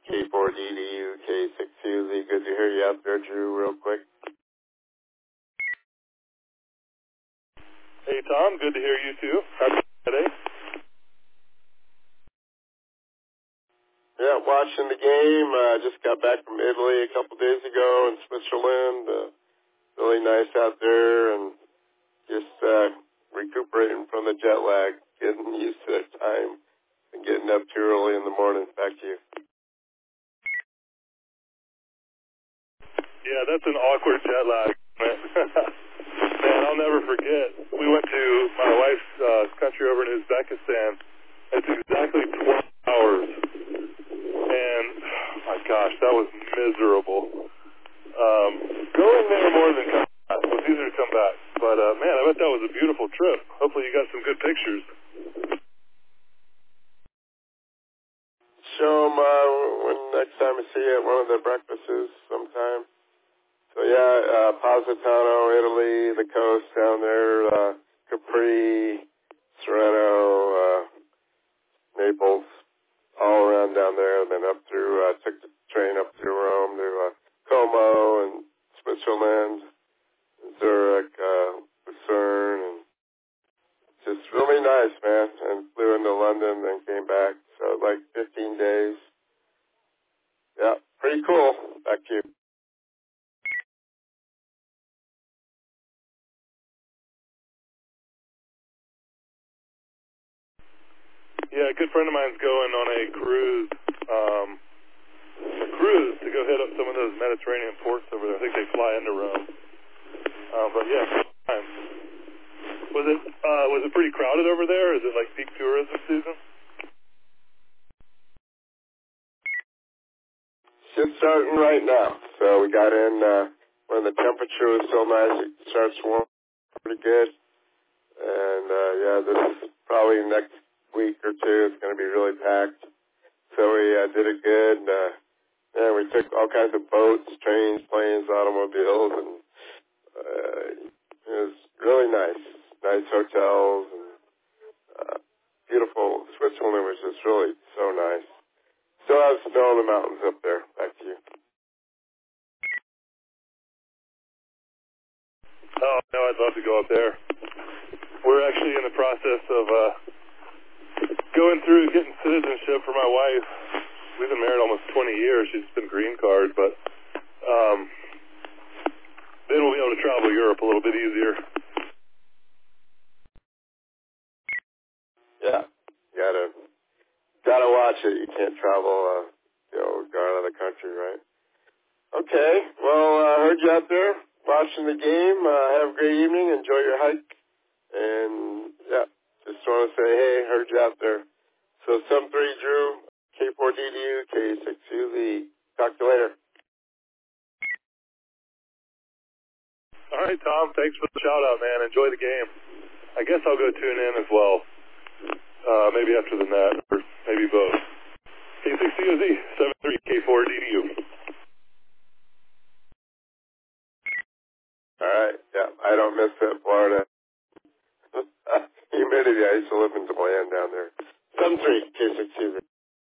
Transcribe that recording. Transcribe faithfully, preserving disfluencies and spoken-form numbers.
K four D D U, K six U Z. Good to hear you out there, Drew, real quick. Hey, Tom. Good to hear you, too. Happy Friday. Yeah, watching the game. Uh, just got back from Italy a couple days ago in Switzerland. Uh, really nice out there, and just uh, recuperating from the jet lag, getting used to the time, and getting up too early in the morning. Back to you. Yeah, that's an awkward jet lag, man. Man, I'll never forget. We went to my wife's uh, country over in Uzbekistan. It's exactly twelve hours. And, oh my gosh, that was miserable. Um, going there more than coming back. It was easier to come back. But, uh, man, I bet that was a beautiful trip. Hopefully you got some good pictures. Show them uh, when next time I see you at one of the breakfasts sometime. So yeah, uh, Positano, Italy, the coast down there, uh, Capri, Sorrento, uh, Naples, all around down there, and then up through, uh, took the train up through Rome to uh, Como and Switzerland, Zurich, uh, Lucerne, and just really nice, man. And flew into London, then came back. So like fifteen days. Yeah, pretty cool. Back to you. Yeah, a good friend of mine's going on a cruise, um, a cruise to go hit up some of those Mediterranean ports over there. I think they fly into Rome. Uh, but yeah, fine. Was it uh, was it pretty crowded over there? Is it like peak tourism season? Just starting right now. So we got in uh, when the temperature was so nice, it starts warm pretty good. And uh, yeah, this is probably next week or two. It's going to be really packed. So we uh, did it good. And, uh, yeah, we took all kinds of boats, trains, planes, automobiles, and uh, it was really nice. Nice hotels and uh, beautiful. Switzerland was just really so nice. Still have snow in the mountains up there. Back to you. Oh no, I'd love to go up there. We're actually in the process of uh, going through getting citizenship for my wife. We've been married almost twenty years. She's been green card, but um, then we'll be able to travel Europe a little bit easier. Yeah, you gotta gotta watch it. You can't travel, uh, you know, go out of the country, right? Okay. Well, I uh, heard you out there watching the game. Uh, have a great evening. Enjoy your hike. And yeah, just want to say, hey, heard you out there. So seven three Drew, K four D D U, K six U Z. Talk to you later. All right, Tom. Thanks for the shout out, man. Enjoy the game. I guess I'll go tune in as well. Uh, maybe after the net, or maybe both. K six U Z, seven three K four D D U. All right. Yeah, I don't miss that Florida humidity. I used to live in DeLand down there. seven three K six U Z.